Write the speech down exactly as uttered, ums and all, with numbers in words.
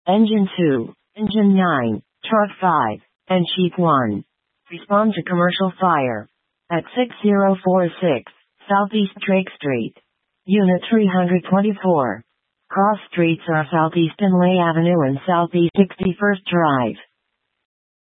Engine two, Engine nine, Truck five, and Sheep one. Respond to commercial fire at six zero four six Southeast Drake Street. Unit three hundred twenty-four. Cross streets are Southeast Inlay Avenue and Southeast sixty-first Drive.